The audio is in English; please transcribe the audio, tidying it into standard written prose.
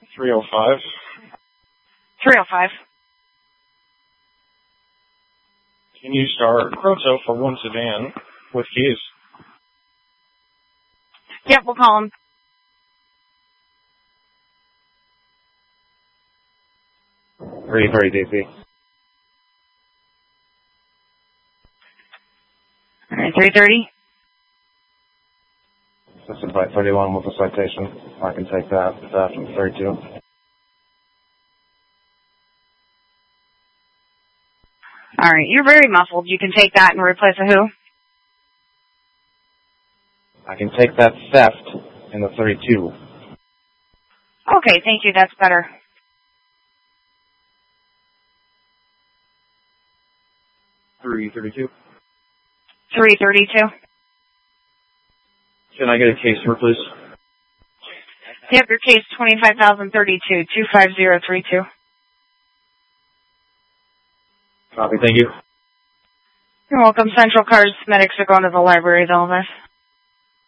305. 305. Can you start Proto for 1 sedan with keys? Yep, we'll call him. Three DC. All right, 330. Assisted by 31 with a citation. I can take that. That's from 32. All right, you're very muffled. You can take that and replace a who? I can take that theft in the 32. Okay, thank you. That's better. 332. 332. Can I get a case number, please? Yep, your case 25,032, 25032. Copy, thank you. You're welcome. Central Cars medics are going to the library, though, this.